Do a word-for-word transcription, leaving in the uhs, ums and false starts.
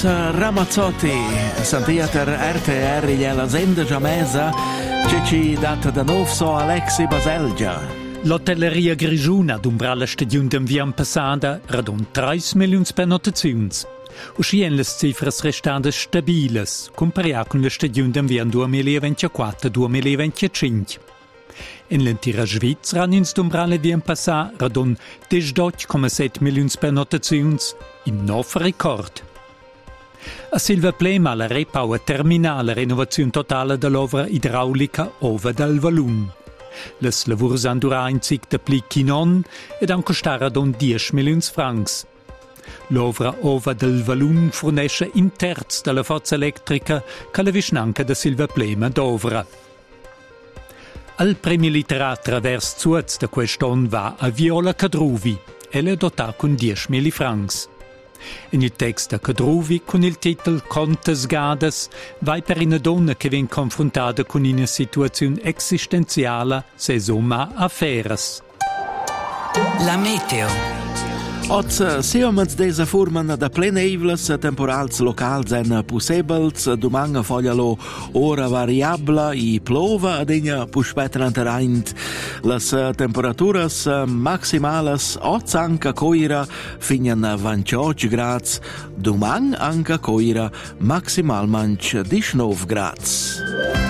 Carlos Ramazzotti, Santiater R T R gliela senda già mesa, c'è ci data da nuovo so Alexi Baselgia. L'hotelleria Grigiuna d'umbra la stagione d'enviam passada radon tre milioni per notazioni. Uscien le cifras restantes stabiles, comparià con la stagione d'enviam duemilaventiquattro duemilaventicinque. In l'intera Svizzera ins d'umbra le vien passà radon diciotto virgola sette milioni per notazioni, in nuovo record. A Silva Plema la repau termina la renovazione totale dell'opera idraulica over dal Valun. Les lavurs han durà in cic de pli chinon ed han costara don dieci milioni francs. L'opera over del Valun fornesce in terz della forza elettrica che la vicinanca da Silva Plema d'ovra. Al premi literario attraverso Zuez da quest'on va a Viola Cadruvi e le dotà con dieci milioni francs. In il testo Cadruvi, con il titolo Contes Gades, vai per una donna che viene confrontata con una situazione esistenziale, se somma afferes. La meteo. Oz siomens desa furman da plenevles temporals locals en possibels, domanga foglia lo ora variabla i plova ad egna puspetran terraint. Las temperaturas maximales oz anca coira finian ventotto grads, domang anca coira maximalmanch diciannove grads.